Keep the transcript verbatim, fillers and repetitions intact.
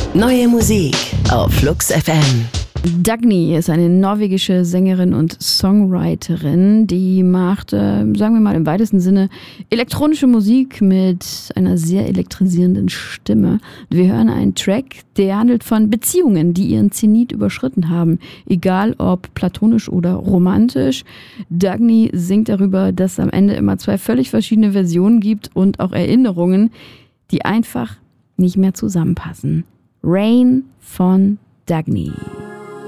Neue Musik auf Flux F M. Dagny ist eine norwegische Sängerin und Songwriterin, die macht, äh, sagen wir mal im weitesten Sinne, elektronische Musik mit einer sehr elektrisierenden Stimme. Wir hören einen Track, der handelt von Beziehungen, die ihren Zenit überschritten haben, egal ob platonisch oder romantisch. Dagny singt darüber, dass es am Ende immer zwei völlig verschiedene Versionen gibt und auch Erinnerungen, die einfach nicht mehr zusammenpassen. Rain von Dagny.